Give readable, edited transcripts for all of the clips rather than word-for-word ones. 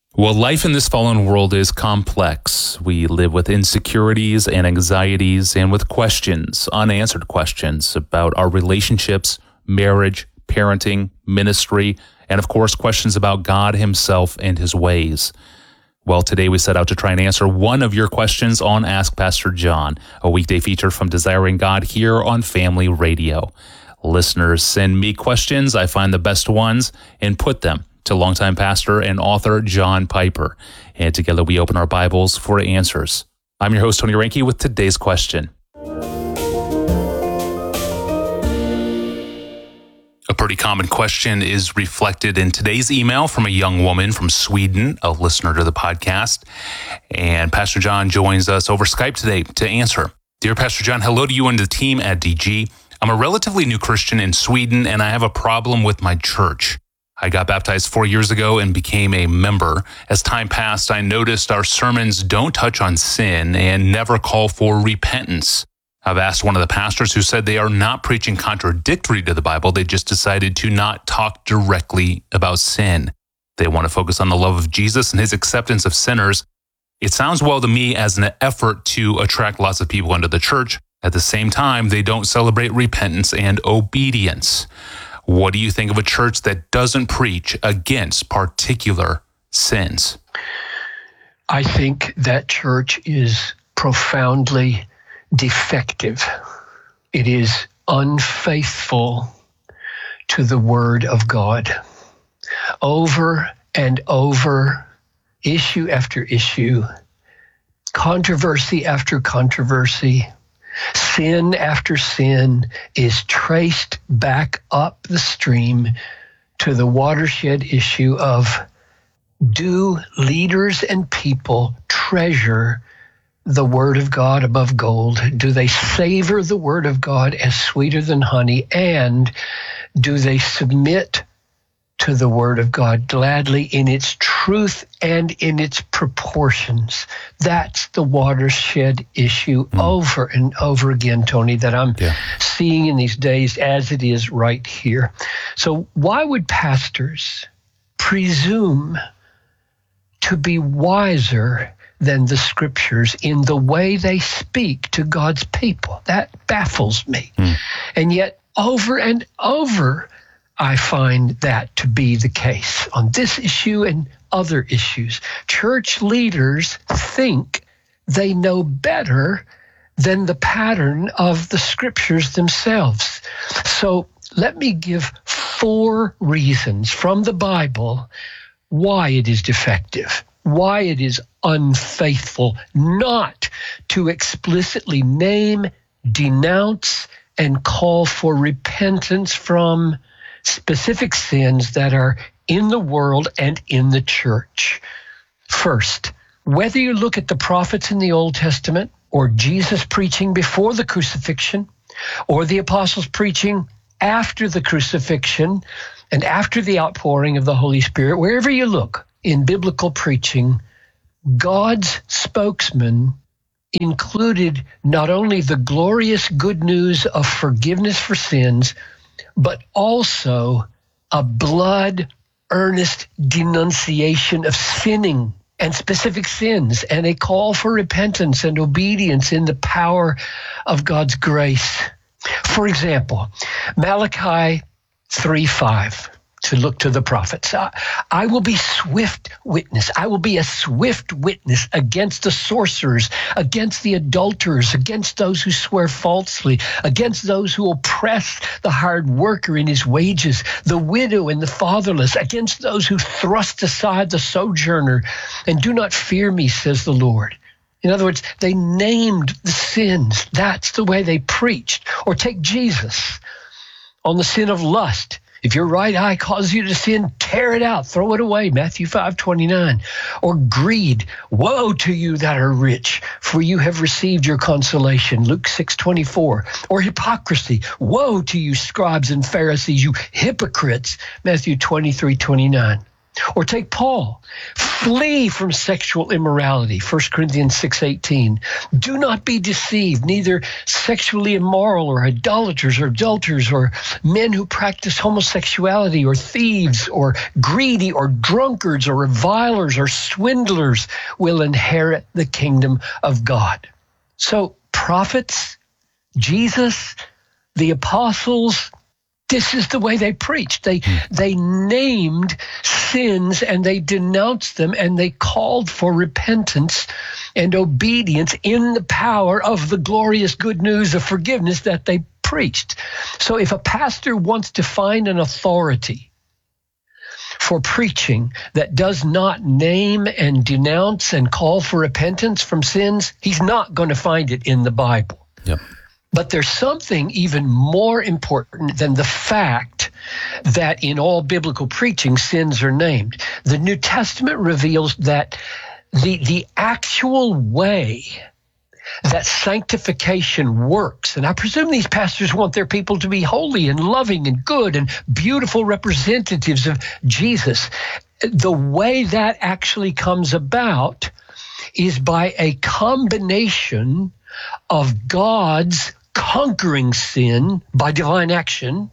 Well, life in this fallen world is complex. We live with insecurities and anxieties and with questions, unanswered questions about our relationships, marriage, parenting, ministry, and of course, questions about God himself and his ways. Well, today we set out to try and answer one of your questions on Ask Pastor John, a weekday feature from Desiring God here on Family Radio. Listeners send me questions. I find the best ones and put them to longtime pastor and author John Piper. And together we open our Bibles for answers. I'm your host, Tony Reinke, with today's question. A pretty common question is reflected in today's email from a young woman from Sweden, a listener to the podcast. And Pastor John joins us over Skype today to answer. Dear Pastor John, hello to you and the team at DG. I'm a relatively new Christian in Sweden, and I have a problem with my church. I got baptized 4 years ago and became a member. As time passed, I noticed our sermons don't touch on sin and never call for repentance. I've asked one of the pastors who said they are not preaching contradictory to the Bible. They just decided to not talk directly about sin. They want to focus on the love of Jesus and his acceptance of sinners. It sounds well to me as an effort to attract lots of people into the church. At the same time, they don't celebrate repentance and obedience. What do you think of a church that doesn't preach against particular sins? I think that church is profoundly defective. It is unfaithful to the Word of God. Over and over, issue after issue, controversy after controversy, sin after sin is traced back up the stream to the watershed issue of, do leaders and people treasure the Word of God above gold? Do they savor the Word of God as sweeter than honey? And do they submit to the Word of God gladly in its truth and in its proportions? That's the watershed issue over and over again, Tony, that I'm seeing in these days as it is right here. So why would pastors presume to be wiser than the Scriptures in the way they speak to God's people? That baffles me. And yet over and over, I find that to be the case on this issue and other issues. Church leaders think they know better than the pattern of the Scriptures themselves. So let me give 4 reasons from the Bible why it is defective, why it is unfaithful not to explicitly name, denounce, and call for repentance from specific sins that are in the world and in the church. First, whether you look at the prophets in the Old Testament or Jesus preaching before the crucifixion or the apostles preaching after the crucifixion and after the outpouring of the Holy Spirit, wherever you look in biblical preaching, God's spokesman included not only the glorious good news of forgiveness for sins, but also a blood-earnest denunciation of sinning and specific sins, and a call for repentance and obedience in the power of God's grace. For example, Malachi 3:5, to look to the prophets. I will be swift witness. I will be a swift witness against the sorcerers, against the adulterers, against those who swear falsely, against those who oppress the hard worker in his wages, the widow and the fatherless, against those who thrust aside the sojourner and do not fear me, says the Lord. In other words, they named the sins. That's the way they preached. Or take Jesus on the sin of lust. If your right eye causes you to sin, tear it out, throw it away, Matthew 5:29. Or greed, woe to you that are rich, for you have received your consolation, Luke 6:24. Or hypocrisy, woe to you scribes and Pharisees, you hypocrites, Matthew 23:29. Or take Paul, Flee from sexual immorality, 1 Corinthians 6:18. Do not be deceived, neither sexually immoral or idolaters or adulterers or men who practice homosexuality or thieves or greedy or drunkards or revilers or swindlers will inherit the kingdom of God. So prophets, Jesus, the apostles, this is the way they preached. They named sins and they denounced them and they called for repentance and obedience in the power of the glorious good news of forgiveness that they preached. So if a pastor wants to find an authority for preaching that does not name and denounce and call for repentance from sins, he's not going to find it in the Bible. Yep. But there's something even more important than the fact that in all biblical preaching, sins are named. The New Testament reveals that the actual way that sanctification works, and I presume these pastors want their people to be holy and loving and good and beautiful representatives of Jesus. The way that actually comes about is by a combination of God's conquering sin by divine action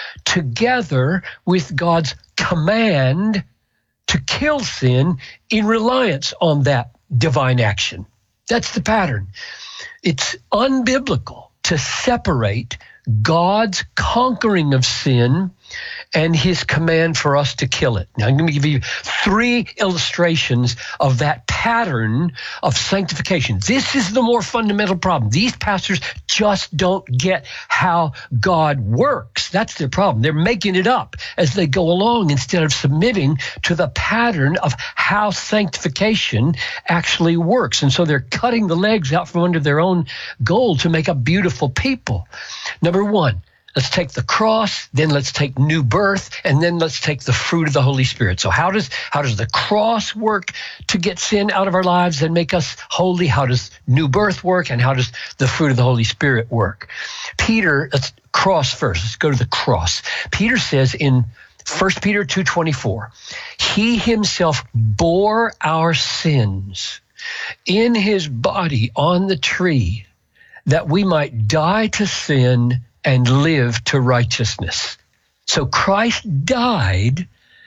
together with God's command to kill sin in reliance on that divine action. That's the pattern. It's unbiblical to separate God's conquering of sin and his command for us to kill it. Now, I'm going to give you 3 illustrations of that pattern of sanctification. This is the more fundamental problem. These pastors just don't get how God works. That's their problem. They're making it up as they go along instead of submitting to the pattern of how sanctification actually works. And so they're cutting the legs out from under their own goal to make a beautiful people. Number 1, let's take the cross, then let's take new birth, and then let's take the fruit of the Holy Spirit. So how does the cross work to get sin out of our lives and make us holy? How does new birth work, and how does the fruit of the Holy Spirit work? Peter, let's cross first. Let's go to the cross. Peter says in 1 Peter 2:24, he himself bore our sins in his body on the tree that we might die to sin and live to righteousness. So Christ died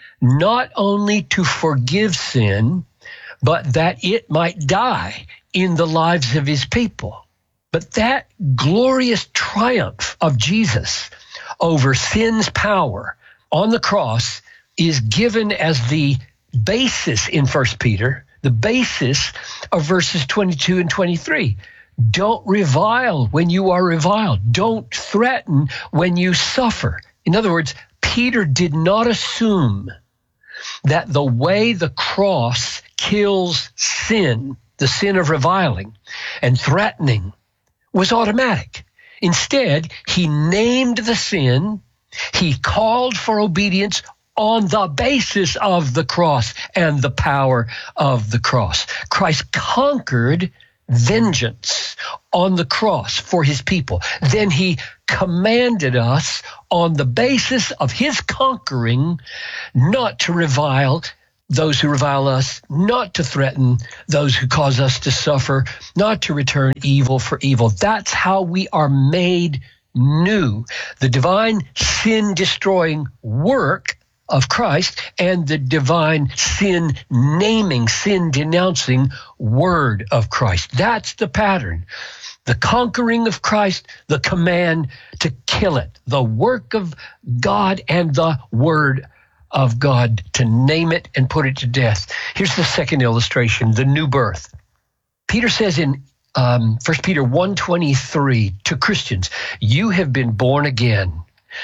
not only to forgive sin, but that it might die in the lives of his people. But that glorious triumph of Jesus over sin's power on the cross is given as the basis in 1 Peter, the basis of verses 22 and 23. Don't revile when you are reviled. Don't threaten when you suffer. In other words, Peter did not assume that the way the cross kills sin, the sin of reviling and threatening, was automatic. Instead, he named the sin. He called for obedience on the basis of the cross and the power of the cross. Christ conquered vengeance on the cross for his people. Then he commanded us on the basis of his conquering not to revile those who revile us, not to threaten those who cause us to suffer, not to return evil for evil. That's how we are made new. The divine sin-destroying work of Christ and the divine sin-naming, sin-denouncing word of Christ. That's the pattern. The conquering of Christ, the command to kill it, the work of God and the word of God to name it and put it to death. Here's the second illustration, the new birth. Peter says in 1 Peter 1:23 to Christians, you have been born again,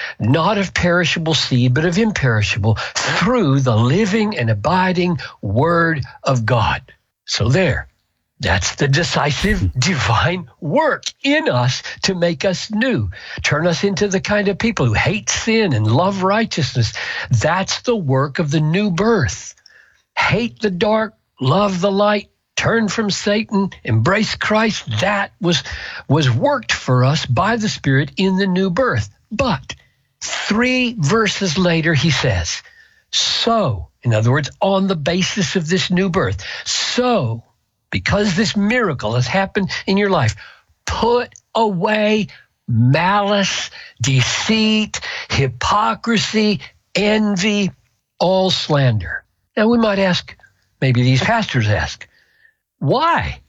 not of perishable seed, but of imperishable, through the living and abiding word of God. So that's the decisive divine work in us to make us new, turn us into the kind of people who hate sin and love righteousness. That's the work of the new birth. Hate the dark, love the light, turn from Satan, embrace Christ. That was worked for us by the Spirit in the new birth. But 3 verses later, he says, so In other words, on the basis of this new birth. So, because this miracle has happened in your life, put away malice, deceit, hypocrisy, envy, all slander. Now we might ask, maybe these pastors ask, why?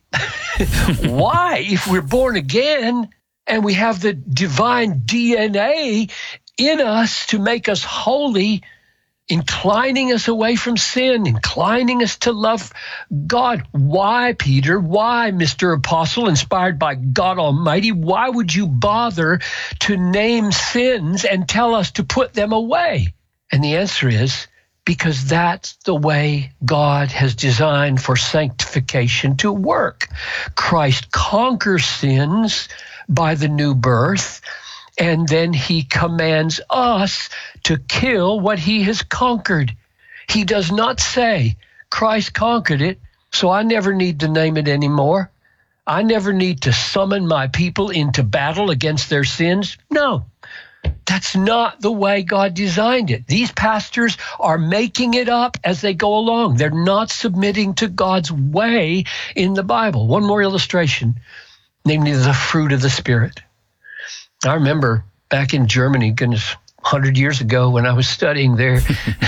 Why, if we're born again and we have the divine DNA in us to make us holy, inclining us away from sin, inclining us to love God. Why, Peter? Why, Mr. Apostle, inspired by God Almighty? Why would you bother to name sins and tell us to put them away? And the answer is, because that's the way God has designed for sanctification to work. Christ conquers sins by the new birth, and then he commands us to kill what he has conquered. He does not say, Christ conquered it, so I never need to name it anymore. I never need to summon my people into battle against their sins. No, that's not the way God designed it. These pastors are making it up as they go along. They're not submitting to God's way in the Bible. One more illustration, namely the fruit of the Spirit. I remember back in Germany, goodness, 100 years ago when I was studying there,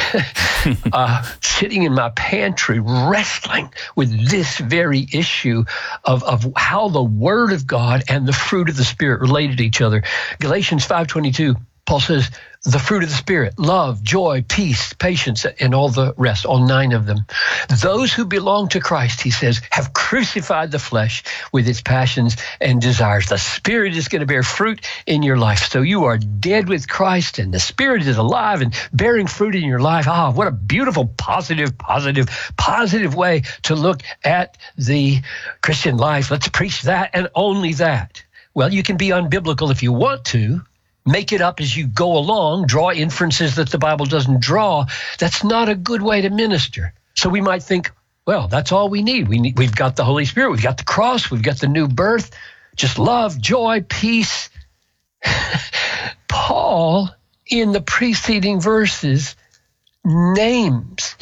sitting in my pantry wrestling with this very issue of how the Word of God and the fruit of the Spirit related to each other. Galatians 5:22, Paul says, the fruit of the Spirit, love, joy, peace, patience, and all the rest, all 9 of them. Those who belong to Christ, he says, have crucified the flesh with its passions and desires. The Spirit is going to bear fruit in your life. So you are dead with Christ, and the Spirit is alive and bearing fruit in your life. Ah, what a beautiful, positive way to look at the Christian life. Let's preach that and only that. Well, you can be unbiblical if you want to. Make it up as you go along, draw inferences that the Bible doesn't draw. That's not a good way to minister. So we might think, well, that's all we need. We've got the Holy Spirit, we've got the cross, we've got the new birth, just love, joy, peace. Paul, in the preceding verses, names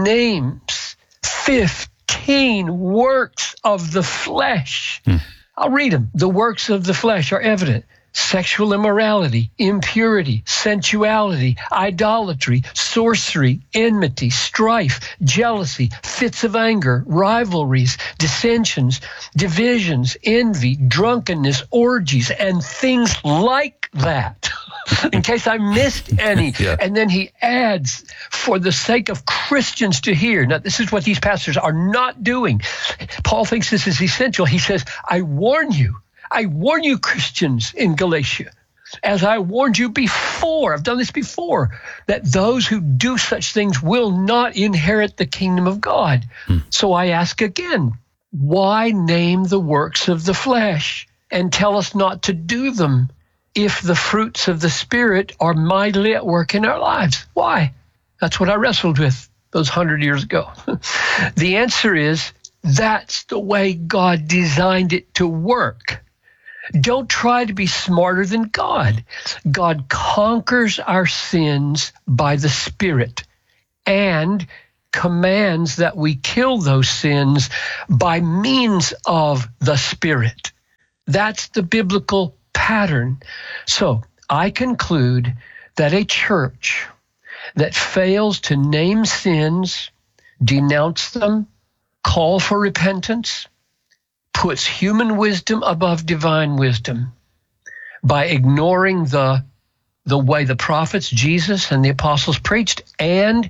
15 works of the flesh. I'll read them. The works of the flesh are evident. Sexual immorality, impurity, sensuality, idolatry, sorcery, enmity, strife, jealousy, fits of anger, rivalries, dissensions, divisions, envy, drunkenness, orgies, and things like that. In case I missed any. Yeah. And then he adds, for the sake of Christians to hear. Now, this is what these pastors are not doing. Paul thinks this is essential. He says, I warn you, Christians in Galatia, as I warned you before, I've done this before, that those who do such things will not inherit the kingdom of God. So I ask again, why name the works of the flesh and tell us not to do them if the fruits of the Spirit are mightily at work in our lives? Why? That's what I wrestled with those 100 years ago. The answer is, that's the way God designed it to work. Don't try to be smarter than God. God conquers our sins by the Spirit and commands that we kill those sins by means of the Spirit. That's the biblical pattern. So I conclude that a church that fails to name sins, denounce them, call for repentance, puts human wisdom above divine wisdom by ignoring the way the prophets, Jesus and the apostles preached, and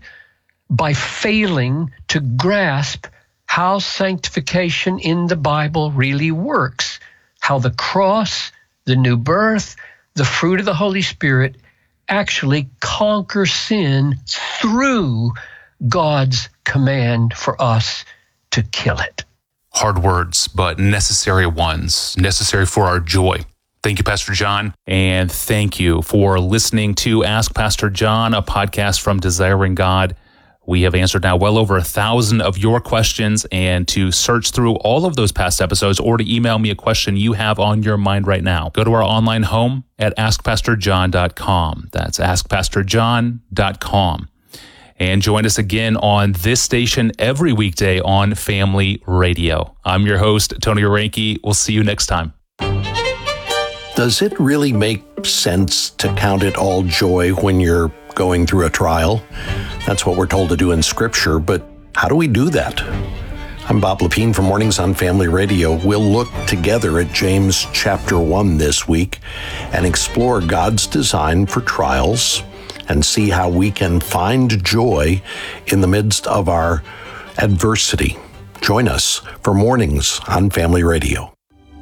by failing to grasp how sanctification in the Bible really works, how the cross, the new birth, the fruit of the Holy Spirit actually conquer sin through God's command for us to kill it. Hard words, but necessary ones, necessary for our joy. Thank you, Pastor John. And thank you for listening to Ask Pastor John, a podcast from Desiring God. We have answered now well over 1,000 of your questions, and to search through all of those past episodes or to email me a question you have on your mind right now, go to our online home at askpastorjohn.com. That's askpastorjohn.com. And join us again on this station every weekday on Family Radio. I'm your host, Tony Reinke. We'll see you next time. Does it really make sense to count it all joy when you're going through a trial? That's what we're told to do in Scripture, but how do we do that? I'm Bob Lepine from Mornings on Family Radio. We'll look together at James chapter 1 this week and explore God's design for trials and see how we can find joy in the midst of our adversity. Join us for Mornings on Family Radio.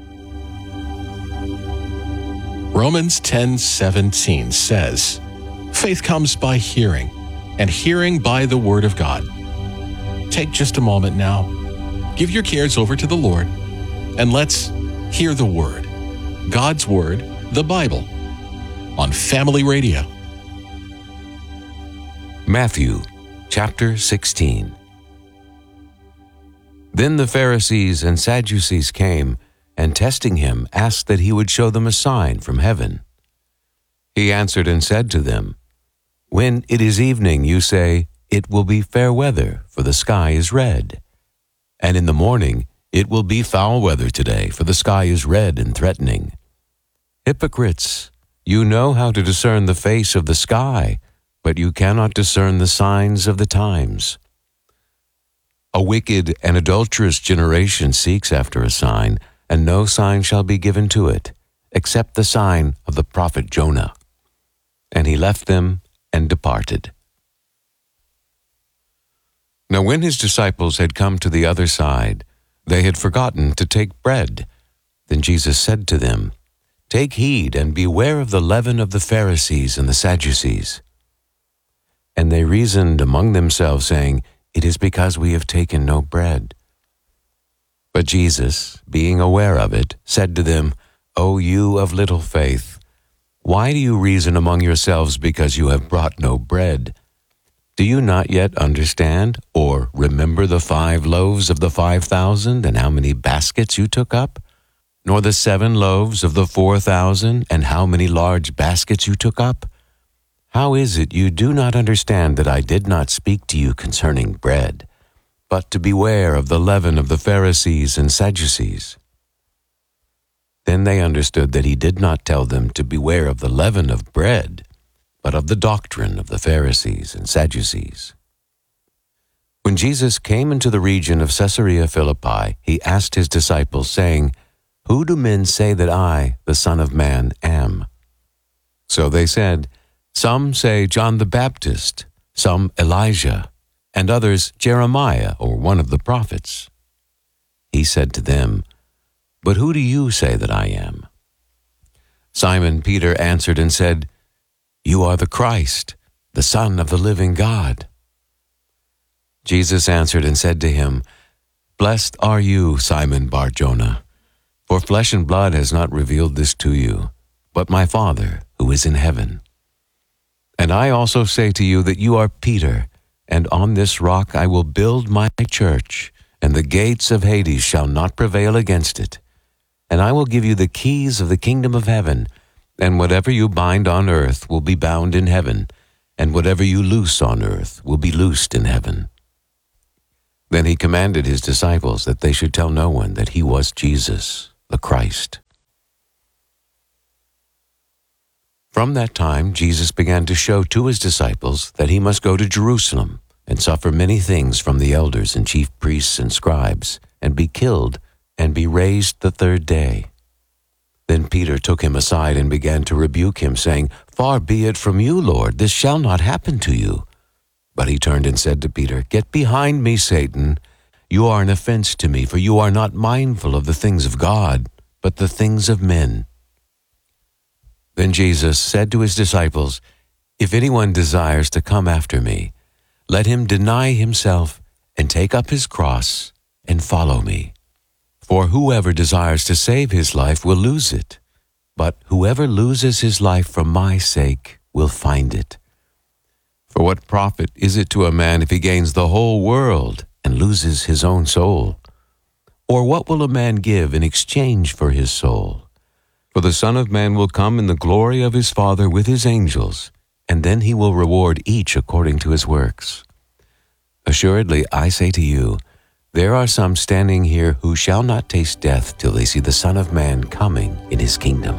Romans 10:17 says, "Faith comes by hearing, and hearing by the Word of God." Take just a moment now. Give your cares over to the Lord, and let's hear the Word, God's Word, the Bible, on Family Radio. Matthew chapter 16. Then the Pharisees and Sadducees came, and testing him, asked that he would show them a sign from heaven. He answered and said to them, "When it is evening, you say, 'It will be fair weather, for the sky is red.' And in the morning, 'It will be foul weather today, for the sky is red and threatening.' Hypocrites, you know how to discern the face of the sky, but you cannot discern the signs of the times. A wicked and adulterous generation seeks after a sign, and no sign shall be given to it, except the sign of the prophet Jonah." And he left them and departed. Now when his disciples had come to the other side, they had forgotten to take bread. Then Jesus said to them, "Take heed and beware of the leaven of the Pharisees and the Sadducees." And they reasoned among themselves, saying, "It is because we have taken no bread." But Jesus, being aware of it, said to them, "O you of little faith, why do you reason among yourselves because you have brought no bread? Do you not yet understand or remember the 5 loaves of the 5,000 and how many baskets you took up? Nor the 7 loaves of the 4,000 and how many large baskets you took up? How is it you do not understand that I did not speak to you concerning bread, but to beware of the leaven of the Pharisees and Sadducees?" Then they understood that he did not tell them to beware of the leaven of bread, but of the doctrine of the Pharisees and Sadducees. When Jesus came into the region of Caesarea Philippi, he asked his disciples, saying, "Who do men say that I, the Son of Man, am?" So they said, "Some say John the Baptist, some Elijah, and others Jeremiah or one of the prophets." He said to them, "But who do you say that I am?" Simon Peter answered and said, "You are the Christ, the Son of the living God." Jesus answered and said to him, "Blessed are you, Simon Bar-Jonah, for flesh and blood has not revealed this to you, but my Father who is in heaven. And I also say to you that you are Peter, and on this rock I will build my church, and the gates of Hades shall not prevail against it. And I will give you the keys of the kingdom of heaven, and whatever you bind on earth will be bound in heaven, and whatever you loose on earth will be loosed in heaven." Then he commanded his disciples that they should tell no one that he was Jesus, the Christ. From that time, Jesus began to show to his disciples that he must go to Jerusalem and suffer many things from the elders and chief priests and scribes, and be killed, and be raised the 3rd day. Then Peter took him aside and began to rebuke him, saying, "Far be it from you, Lord, this shall not happen to you." But he turned and said to Peter, "Get behind me, Satan. You are an offense to me, for you are not mindful of the things of God, but the things of men." Then Jesus said to his disciples, "If anyone desires to come after me, let him deny himself and take up his cross and follow me. For whoever desires to save his life will lose it, but whoever loses his life for my sake will find it. For what profit is it to a man if he gains the whole world and loses his own soul? Or what will a man give in exchange for his soul? For the Son of Man will come in the glory of his Father with his angels, and then he will reward each according to his works. Assuredly, I say to you, there are some standing here who shall not taste death till they see the Son of Man coming in his kingdom."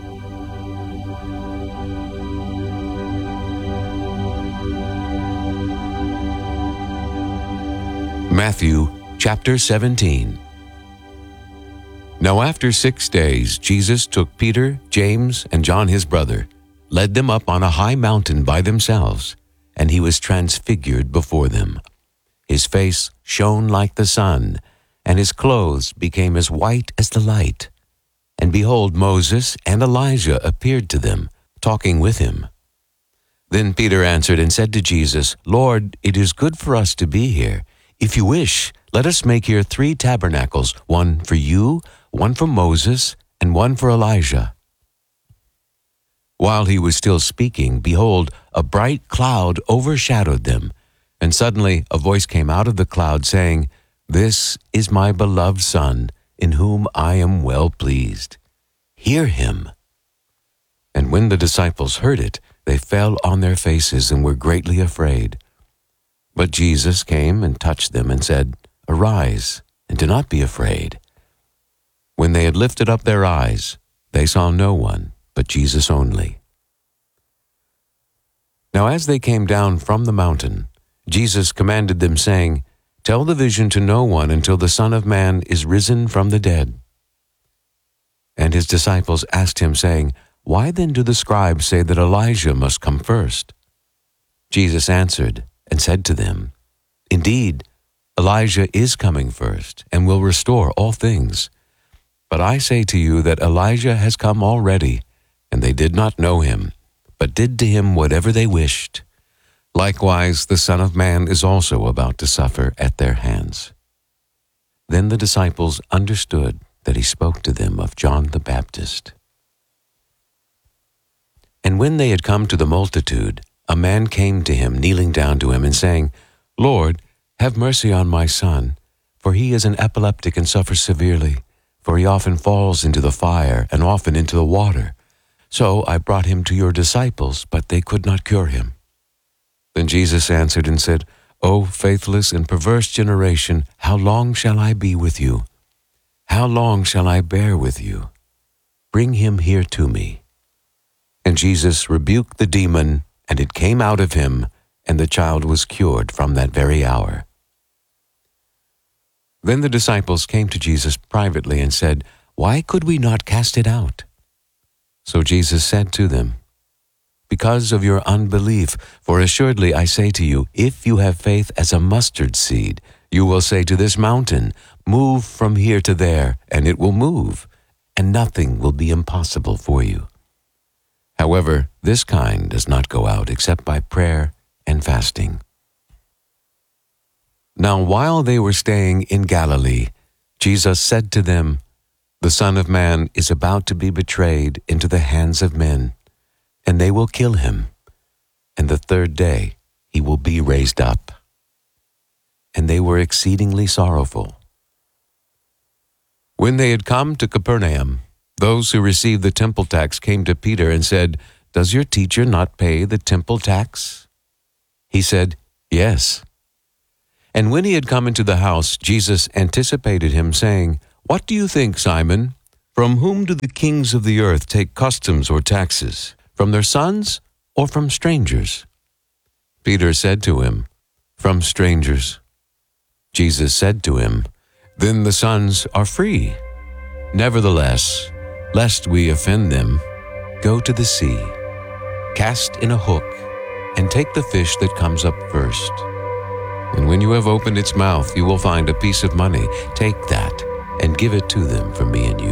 Matthew chapter 17. Now after 6 days, Jesus took Peter, James, and John his brother, led them up on a high mountain by themselves, and he was transfigured before them. His face shone like the sun, and his clothes became as white as the light. And behold, Moses and Elijah appeared to them, talking with him. Then Peter answered and said to Jesus, "Lord, it is good for us to be here. If you wish, let us make here 3 tabernacles, one for you, one for Moses, and one for Elijah." While he was still speaking, behold, a bright cloud overshadowed them, and suddenly a voice came out of the cloud saying, "This is my beloved Son, in whom I am well pleased. Hear him." And when the disciples heard it, they fell on their faces and were greatly afraid. But Jesus came and touched them and said, "Arise, and do not be afraid." When they had lifted up their eyes, they saw no one but Jesus only. Now as they came down from the mountain, Jesus commanded them, saying, "Tell the vision to no one until the Son of Man is risen from the dead." And his disciples asked him, saying, "Why then do the scribes say that Elijah must come first?" Jesus answered and said to them, "Indeed, Elijah is coming first and will restore all things. But I say to you that Elijah has come already, and they did not know him, but did to him whatever they wished. Likewise, the Son of Man is also about to suffer at their hands." Then the disciples understood that he spoke to them of John the Baptist. And when they had come to the multitude, a man came to him, kneeling down to him and saying, "Lord, have mercy on my son, for he is an epileptic and suffers severely, for he often falls into the fire and often into the water. So I brought him to your disciples, but they could not cure him." Then Jesus answered and said, "O faithless and perverse generation, how long shall I be with you? How long shall I bear with you? Bring him here to me." And Jesus rebuked the demon, and it came out of him, and the child was cured from that very hour. Then the disciples came to Jesus privately and said, "Why could we not cast it out?" So Jesus said to them, "Because of your unbelief, for assuredly I say to you, if you have faith as a mustard seed, you will say to this mountain, 'Move from here to there,' and it will move, and nothing will be impossible for you. However, this kind does not go out except by prayer and fasting." Now while they were staying in Galilee, Jesus said to them, "The Son of Man is about to be betrayed into the hands of men, and they will kill him, and the 3rd day he will be raised up." And they were exceedingly sorrowful. When they had come to Capernaum, those who received the temple tax came to Peter and said, "Does your teacher not pay the temple tax?" He said, "Yes." And when he had come into the house, Jesus anticipated him, saying, "What do you think, Simon? From whom do the kings of the earth take customs or taxes? From their sons or from strangers?" Peter said to him, "From strangers." Jesus said to him, "Then the sons are free. Nevertheless, lest we offend them, go to the sea, cast in a hook, and take the fish that comes up first. And when you have opened its mouth, you will find a piece of money. Take that and give it to them for me and you."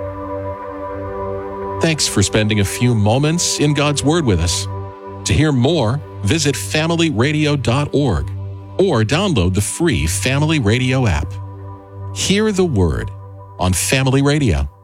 Thanks for spending a few moments in God's Word with us. To hear more, visit familyradio.org or download the free Family Radio app. Hear the Word on Family Radio.